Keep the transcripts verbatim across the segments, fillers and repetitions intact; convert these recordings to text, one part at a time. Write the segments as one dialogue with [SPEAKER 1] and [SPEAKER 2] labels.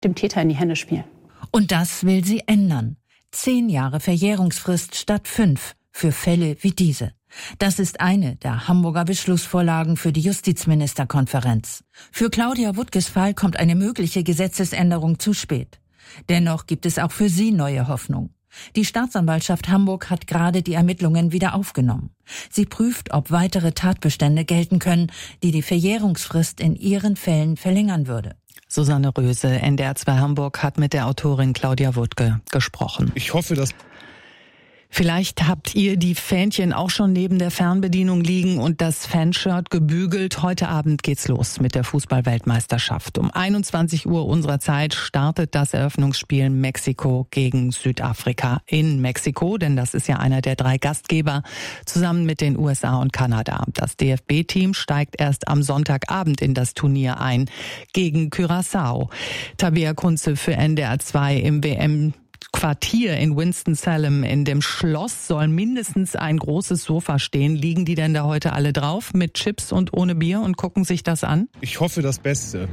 [SPEAKER 1] dem Täter in die Hände spielen.
[SPEAKER 2] Und das will sie ändern. Zehn Jahre Verjährungsfrist statt fünf für Fälle wie diese. Das ist eine der Hamburger Beschlussvorlagen für die Justizministerkonferenz. Für Claudia Wuttkes Fall kommt eine mögliche Gesetzesänderung zu spät. Dennoch gibt es auch für sie neue Hoffnung. Die Staatsanwaltschaft Hamburg hat gerade die Ermittlungen wieder aufgenommen. Sie prüft, ob weitere Tatbestände gelten können, die die Verjährungsfrist in ihren Fällen verlängern würde.
[SPEAKER 3] Susanne Röse, N D R zwei Hamburg, hat mit der Autorin Claudia Wuttke gesprochen.
[SPEAKER 4] Ich hoffe, dass...
[SPEAKER 3] Vielleicht habt ihr die Fähnchen auch schon neben der Fernbedienung liegen und das Fanshirt gebügelt. Heute Abend geht's los mit der Fußball-Weltmeisterschaft. Um einundzwanzig Uhr unserer Zeit startet das Eröffnungsspiel Mexiko gegen Südafrika in Mexiko, denn das ist ja einer der drei Gastgeber, zusammen mit den U S A und Kanada. Das D F B-Team steigt erst am Sonntagabend in das Turnier ein gegen Curaçao. Tabea Kunze für N D R zwei im W M Quartier in Winston-Salem. In dem Schloss soll mindestens ein großes Sofa stehen. Liegen die denn da heute alle drauf mit Chips und ohne Bier und gucken sich das an?
[SPEAKER 4] Ich hoffe das Beste.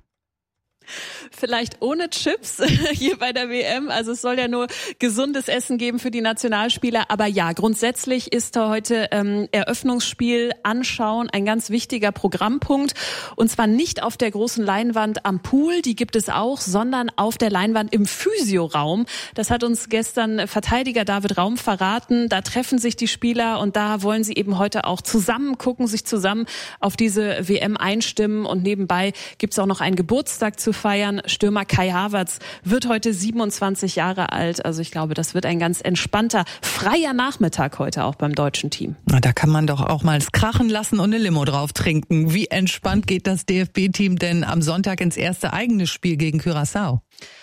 [SPEAKER 5] Vielleicht ohne Chips hier bei der W M. Also es soll ja nur gesundes Essen geben für die Nationalspieler. Aber ja, grundsätzlich ist da heute ähm, Eröffnungsspiel anschauen ein ganz wichtiger Programmpunkt. Und zwar nicht auf der großen Leinwand am Pool, die gibt es auch, sondern auf der Leinwand im Physioraum. Das hat uns gestern Verteidiger David Raum verraten. Da treffen sich die Spieler und da wollen sie eben heute auch zusammen gucken, sich zusammen auf diese W M einstimmen. Und nebenbei gibt es auch noch einen Geburtstag zu feiern. Stürmer Kai Havertz wird heute siebenundzwanzig Jahre alt. Also ich glaube, das wird ein ganz entspannter, freier Nachmittag heute auch beim deutschen Team.
[SPEAKER 3] Na, da kann man doch auch mal es krachen lassen und eine Limo drauf trinken. Wie entspannt geht das D F B-Team denn am Sonntag ins erste eigene Spiel gegen Curaçao?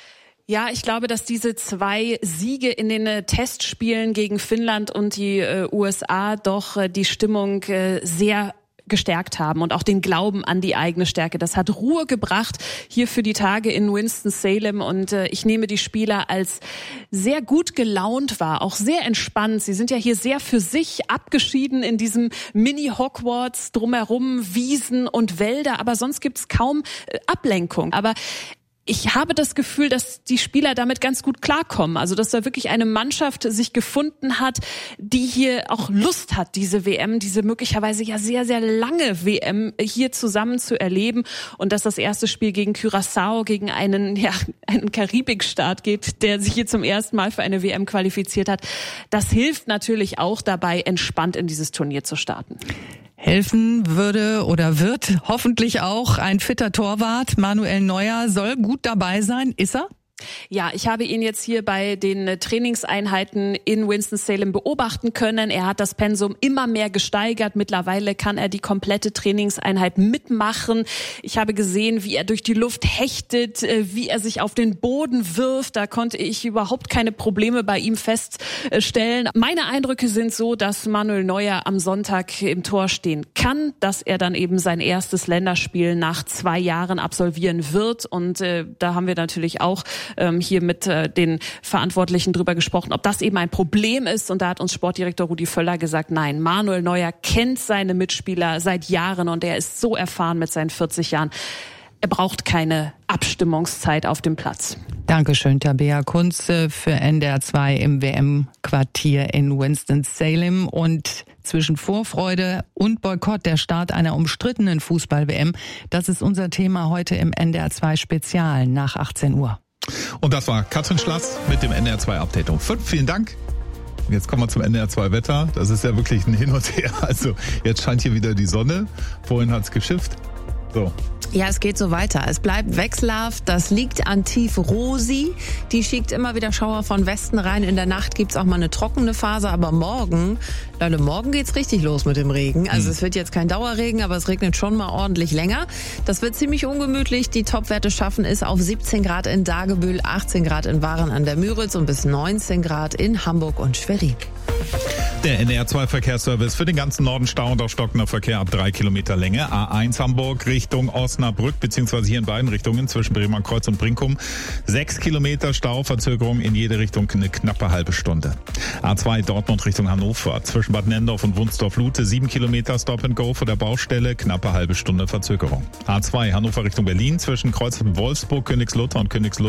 [SPEAKER 5] Ja, ich glaube, dass diese zwei Siege in den äh, Testspielen gegen Finnland und die äh, U S A doch äh, die Stimmung äh, sehr gestärkt haben und auch den Glauben an die eigene Stärke. Das hat Ruhe gebracht hier für die Tage in Winston-Salem und äh, ich nehme die Spieler als sehr gut gelaunt wahr, auch sehr entspannt. Sie sind ja hier sehr für sich abgeschieden in diesem Mini-Hogwarts, drumherum Wiesen und Wälder, aber sonst gibt's kaum äh, Ablenkung. Aber ich habe das Gefühl, dass die Spieler damit ganz gut klarkommen. Also, dass da wirklich eine Mannschaft sich gefunden hat, die hier auch Lust hat, diese W M, diese möglicherweise ja sehr, sehr lange W M hier zusammen zu erleben. Und dass das erste Spiel gegen Curaçao, gegen einen, ja, einen Karibikstaat geht, der sich hier zum ersten Mal für eine W M qualifiziert hat. Das hilft natürlich auch dabei, entspannt in dieses Turnier zu starten.
[SPEAKER 3] Helfen würde oder wird hoffentlich auch ein fitter Torwart. Manuel Neuer soll gut dabei sein. Ist er?
[SPEAKER 5] Ja, ich habe ihn jetzt hier bei den Trainingseinheiten in Winston-Salem beobachten können. Er hat das Pensum immer mehr gesteigert. Mittlerweile kann er die komplette Trainingseinheit mitmachen. Ich habe gesehen, wie er durch die Luft hechtet, wie er sich auf den Boden wirft. Da konnte ich überhaupt keine Probleme bei ihm feststellen. Meine Eindrücke sind so, dass Manuel Neuer am Sonntag im Tor stehen kann, dass er dann eben sein erstes Länderspiel nach zwei Jahren absolvieren wird. Und äh, da haben wir natürlich auch hier mit den Verantwortlichen drüber gesprochen, ob das eben ein Problem ist. Und da hat uns Sportdirektor Rudi Völler gesagt, nein, Manuel Neuer kennt seine Mitspieler seit Jahren und er ist so erfahren mit seinen vierzig Jahren. Er braucht keine Abstimmungszeit auf dem Platz.
[SPEAKER 3] Dankeschön, Tabea Kunze für N D R zwei im W M-Quartier in Winston-Salem. Und zwischen Vorfreude und Boykott der Start einer umstrittenen Fußball-W M, das ist unser Thema heute im N D R zwei Spezial nach achtzehn Uhr.
[SPEAKER 4] Und das war Katrin Schlass mit dem N D R zwei Update um fünf. Vielen Dank. Jetzt kommen wir zum N D R zwei Wetter. Das ist ja wirklich ein Hin und Her. Also jetzt scheint hier wieder die Sonne. Vorhin hat es geschifft. So.
[SPEAKER 6] Ja, es geht so weiter. Es bleibt wechselhaft. Das liegt an Tief Rosi. Die schickt immer wieder Schauer von Westen rein. In der Nacht gibt's auch mal eine trockene Phase. Aber morgen, Leute, morgen geht's richtig los mit dem Regen. Also hm. es wird jetzt kein Dauerregen, aber es regnet schon mal ordentlich länger. Das wird ziemlich ungemütlich. Die Topwerte schaffen es auf siebzehn Grad in Dagebüll, achtzehn Grad in Waren an der Müritz und bis neunzehn Grad in Hamburg und Schwerin.
[SPEAKER 4] Der N D R zwei Verkehrsservice für den ganzen Norden Stau und auch stockender Verkehr ab drei Kilometer Länge. A eins Hamburg Richtung Osnabrück, beziehungsweise hier in beiden Richtungen zwischen Bremer Kreuz und Brinkum. Sechs Kilometer Stau, Verzögerung in jede Richtung eine knappe halbe Stunde. A zwei Dortmund Richtung Hannover zwischen Bad Nendorf und Wunsdorf-Lute. Sieben Kilometer Stop and Go vor der Baustelle, knappe halbe Stunde Verzögerung. A zwei Hannover Richtung Berlin zwischen Kreuz und Wolfsburg, Königslutter und Königslutter.